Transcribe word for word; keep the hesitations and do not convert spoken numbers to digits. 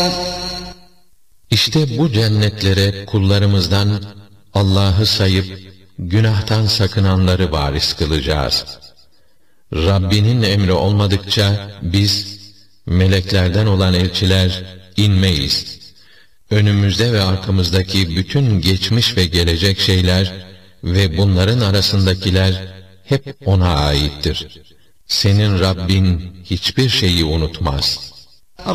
İşte bu cennetlere kullarımızdan Allah'ı sayıp günahtan sakınanları varis kılacağız. Rabbinin emri olmadıkça biz, meleklerden olan elçiler inmeyiz. Önümüzde ve arkamızdaki bütün geçmiş ve gelecek şeyler ve bunların arasındakiler hep O'na aittir. Senin Rabbin hiçbir şeyi unutmaz.